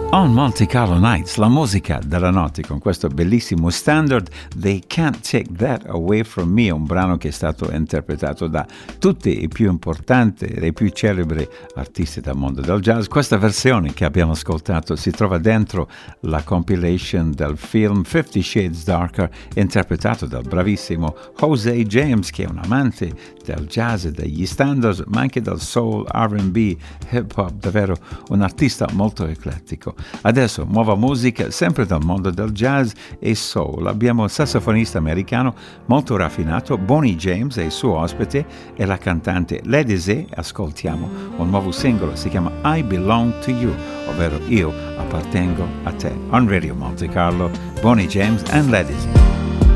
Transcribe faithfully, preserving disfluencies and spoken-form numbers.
On Monte Carlo Nights, la musica della notte con questo bellissimo standard They Can't Take That Away From Me, un brano che è stato interpretato da tutti i più importanti e i più celebri artisti del mondo del jazz. Questa versione che abbiamo ascoltato si trova dentro la compilation del film Fifty Shades Darker, interpretato dal bravissimo Jose James, che è un amante del jazz e degli standards, ma anche del soul, R and B, hip hop, davvero un artista molto eclettico. Adesso nuova musica, sempre dal mondo del jazz e soul. Abbiamo il sassofonista americano molto raffinato, Bonnie James, e il suo ospite è la cantante Lady Z. Ascoltiamo un nuovo singolo, si chiama I Belong to You, ovvero Io appartengo a te. On Radio Monte Carlo, Bonnie James and Lady Z.